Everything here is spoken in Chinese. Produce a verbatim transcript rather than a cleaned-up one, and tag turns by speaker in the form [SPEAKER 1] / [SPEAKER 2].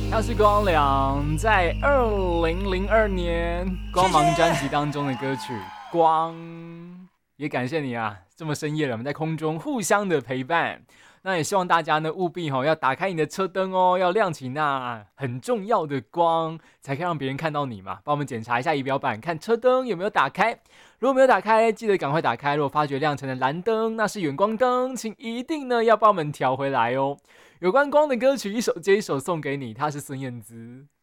[SPEAKER 1] 他是光良在二零零二年光芒专辑当中的歌曲《光》，也感谢你啊，这么深夜了，我们在空中互相的陪伴。那也希望大家呢务必哈、哦、要打开你的车灯哦，要亮起那很重要的光，才可以让别人看到你嘛。帮我们检查一下仪表板，看车灯有没有打开。如果没有打开，记得赶快打开。如果发觉亮成了蓝灯，那是远光灯，请一定呢要帮我们调回来哦。有关光的歌曲一首接一首送给你，他是孙燕姿。